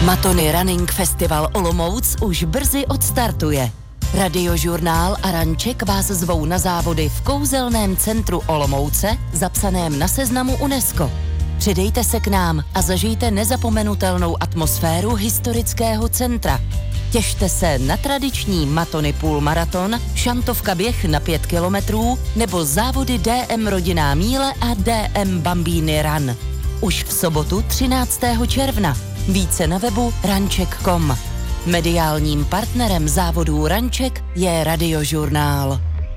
Matony Running Festival Olomouc už brzy odstartuje. Radiožurnál a Ranček vás zvou na závody v kouzelném centru Olomouce, zapsaném na seznamu UNESCO. Přidejte se k nám a zažijte nezapomenutelnou atmosféru historického centra. Těšte se na tradiční Matony půlmaraton, šantovka běh na 5 kilometrů nebo závody DM Rodinná míle a DM Bambini Run. Už v sobotu 13. června. Více na webu ranček.com. Mediálním partnerem závodů Ranček je Radiožurnál.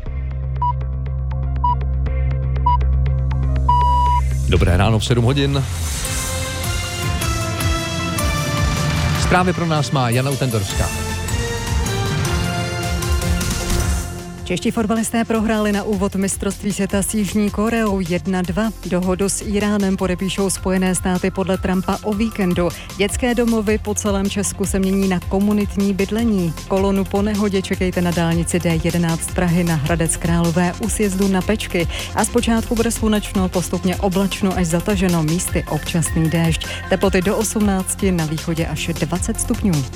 Dobré ráno v 7 hodin. Zprávy pro nás má Jana Utendorská. Čeští fotbalisté prohráli na úvod mistrovství světa s Jižní Koreou 1-2. Dohodu s Íránem podepíšou Spojené státy podle Trumpa o víkendu. Dětské domovy po celém Česku se mění na komunitní bydlení. Kolonu po nehodě čekejte na dálnici D11 Prahy na Hradec Králové u sjezdu na Pečky. A zpočátku bude slunečno, postupně oblačno až zataženo, místy občasný déšť. Teploty do 18, na východě až 20 stupňů.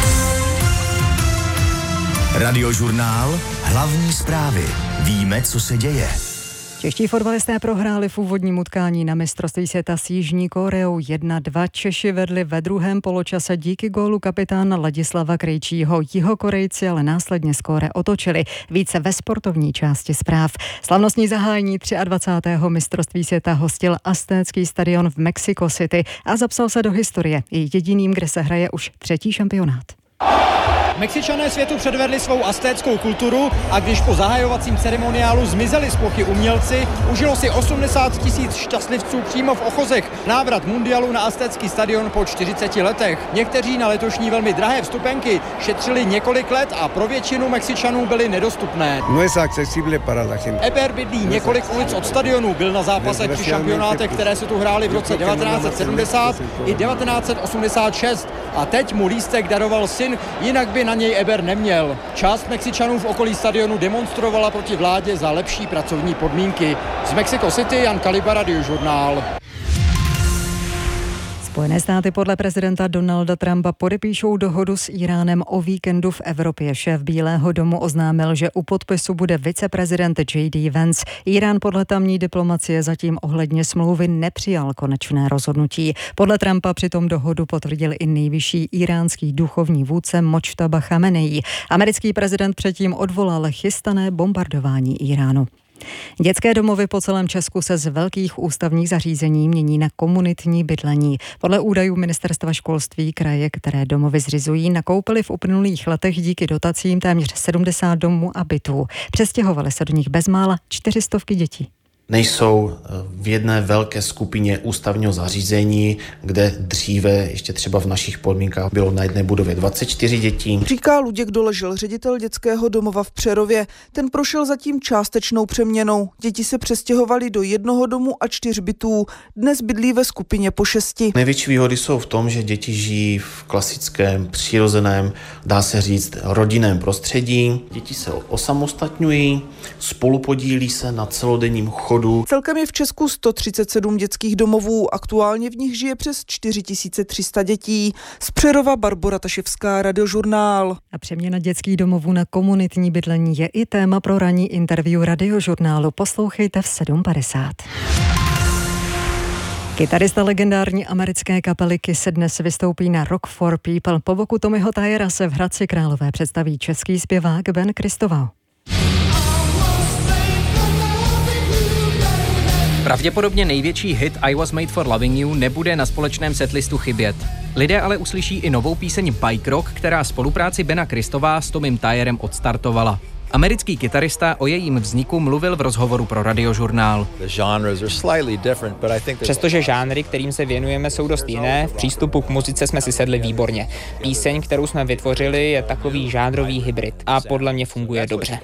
Radiožurnál, hlavní zprávy. Víme, co se děje. Čeští fotbalisté prohráli v úvodním utkání na mistrovství světa s Jižní Koreou 1-2. Češi vedli ve druhém poločase díky gólu kapitána Ladislava Krejčího. Jihokorejci ale následně skóre otočili. Více ve sportovní části zpráv. Slavnostní zahájení 23. mistrovství světa hostil Aztécký stadion v Mexico City a zapsal se do historie. Je jediným, kde se hraje už 3. šampionát. Mexičané světu předvedli svou aztéckou kulturu a když po zahajovacím ceremoniálu zmizeli z plochy umělci, užilo si 80 000 šťastlivců přímo v Ochozech návrat mundialu na aztécký stadion po 40 letech. Někteří na letošní velmi drahé vstupenky šetřili několik let a pro většinu Mexičanů byly nedostupné. Eber bydlí několik ulic od stadionu, byl na zápasech při šampionátech, které se tu hrály v roce 1970 i 1986 a teď mu lístek daroval syn, jinak by na něj Eber neměl. Část Mexičanů v okolí stadionu demonstrovala proti vládě za lepší pracovní podmínky. Z Mexico City Jan Kaliba, Radiožurnál. Spojené státy podle prezidenta Donalda Trumpa podepíšou dohodu s Íránem o víkendu v Evropě. Šéf Bílého domu oznámil, že u podpisu bude viceprezident J.D. Vance. Írán podle tamní diplomacie zatím ohledně smlouvy nepřijal konečné rozhodnutí. Podle Trumpa přitom dohodu potvrdil i nejvyšší íránský duchovní vůdce Močtaba Chameneí. Americký prezident předtím odvolal chystané bombardování Íránu. Dětské domovy po celém Česku se z velkých ústavních zařízení mění na komunitní bydlení. Podle údajů Ministerstva školství kraje, které domovy zřizují, nakoupily v uplynulých letech díky dotacím téměř 70 domů a bytů. Přestěhovaly se do nich bezmála 400 dětí. Nejsou v jedné velké skupině ústavního zařízení, kde dříve ještě třeba v našich podmínkách bylo na jedné budově 24 dětí. Říká Luděk Doležel, ředitel dětského domova v Přerově. Ten prošel zatím částečnou přeměnou. Děti se přestěhovaly do jednoho domu a 4 bytů. Dnes bydlí ve skupině po 6. Největší výhody jsou v tom, že děti žijí v klasickém, přirozeném, dá se říct, rodinném prostředí. Děti se osamostatňují, spolupodílí se na celodenním chodu. Celkem je v Česku 137 dětských domovů, aktuálně v nich žije přes 4300 dětí. Z Přerova Barbora Taševská, Radiožurnál. A přeměna dětských domovů na komunitní bydlení je i téma pro ranní interview Radiožurnálu. Poslouchejte v 7:50. Kytarista legendární americké kapely Kiss dnes vystoupí na Rock for People. Po boku Tommyho Tyera se v Hradci Králové představí český zpěvák Ben Christoval. Pravděpodobně největší hit I Was Made for Loving You nebude na společném setlistu chybět. Lidé ale uslyší i novou píseň Bike Rock, která spolupráci Bena Christova s Tommym Tyerem odstartovala. Americký kytarista o jejím vzniku mluvil v rozhovoru pro Radiožurnál. Přestože žánry, kterým se věnujeme, jsou dost jiné, v přístupu k muzice jsme si sedli výborně. Píseň, kterou jsme vytvořili, je takový žánrový hybrid a podle mě funguje dobře.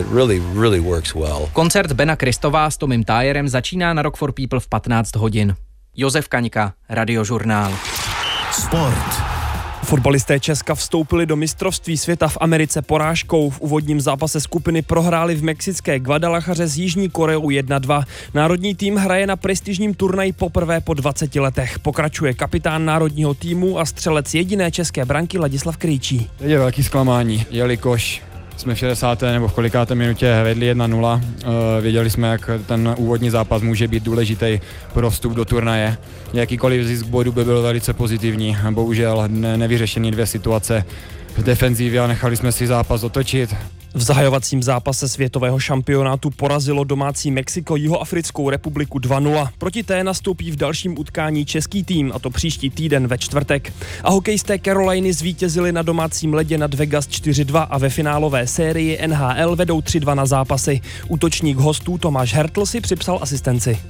Koncert Bena Christova s Tommym Tyerem začíná na Rock for People v 15 hodin. Josef Kaňka, Radiožurnál. Sport. Fotbalisté Česka vstoupili do mistrovství světa v Americe porážkou. V úvodním zápase skupiny prohráli v mexické Guadalajaře s Jižní Koreou 1-2. Národní tým hraje na prestižním turnaji poprvé po 20 letech. Pokračuje kapitán národního týmu a střelec jediné české branky Ladislav Krejčí. Je velký zklamání, jelikož jsme v 60. nebo v kolikáté minutě vedli 1-0. Věděli jsme, jak ten úvodní zápas může být důležitý pro vstup do turnaje. Jakýkoliv zisk bodu by byl velice pozitivní. Bohužel nevyřešený 2 situace v defenzivě a nechali jsme si zápas otočit. V zahajovacím zápase světového šampionátu porazilo domácí Mexiko Jihoafrickou republiku 2-0. Proti té nastoupí v dalším utkání český tým, a to příští týden ve čtvrtek. A hokejisté Caroliny zvítězili na domácím ledě nad Vegas 4-2 a ve finálové sérii NHL vedou 3-2 na zápasy. Útočník hostů Tomáš Hertl si připsal asistenci.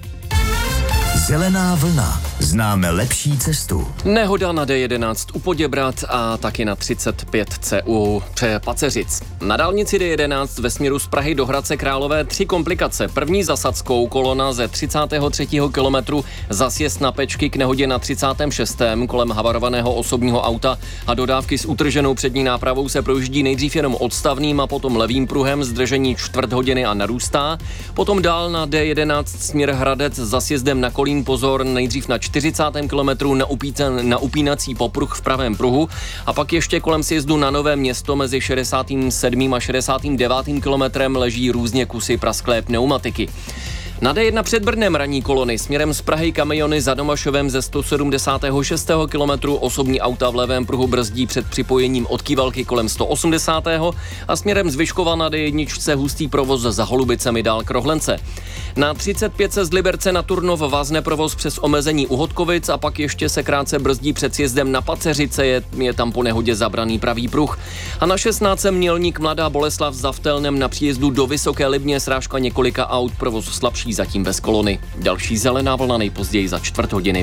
Zelená vlna. Známe lepší cestu. Nehoda na D11 u Poděbrad a taky na 35C u Paceřic. Na dálnici D11 ve směru z Prahy do Hradce Králové 3 komplikace. První za Sadskou, kolona ze 33. kilometru za sjezd na Pečky k nehodě na 36. kolem havarovaného osobního auta a dodávky s utrženou přední nápravou se projíždí nejdřív jenom odstavným a potom levým pruhem, zdržení 1/4 hodiny a narůstá. Potom dál na D11 směr Hradec za sjezdem na Kolín pozor, nejdřív na 40. kilometru na upínací popruh v pravém pruhu a pak ještě kolem sjezdu na Nové Město mezi 67. a 69. kilometrem leží různě kusy prasklé pneumatiky. Na D1 před Brnem ranní kolony směrem z Prahy kamiony za Domašovem ze 176. kilometru, osobní auta v levém pruhu brzdí před připojením od Kivalky kolem 180. a směrem z Vyškova na D1 hustý provoz za Holubicemi dál k Rohlence. Na 35 z Liberce na Turnov vázne provoz přes omezení u Hodkovic a pak ještě se krátce brzdí před sjezdem na Paceřice, je tam po nehodě zabraný pravý pruh. A na 16 Mělník Mladá Boleslav za Vtelnem na příjezdu do Vysoké Libně srážka několika aut, provoz slabší zatím bez kolony. Další zelená vlna nejpozději za 4 hodiny.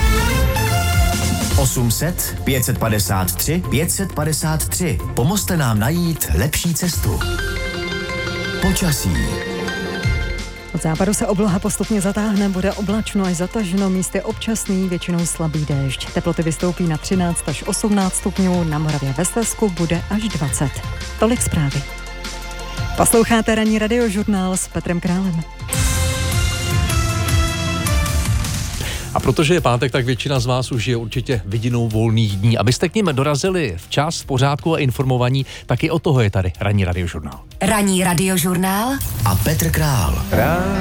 800 553 553. Pomozte nám najít lepší cestu. Počasí. Od západu se obloha postupně zatáhne, bude oblačno až zataženo, místy občasný, většinou slabý déšť. Teploty vystoupí na 13 až 18 stupňů, na Moravě ve Slezsku bude až 20. Tolik zprávy. Posloucháte ranní radiožurnál s Petrem Králem. A protože je pátek, tak většina z vás už je určitě vidinou volných dní. Abyste k nim dorazili včas, v pořádku a informovaní, tak i od toho je tady ranní radiožurnál. Ranní radiožurnál a Petr Král.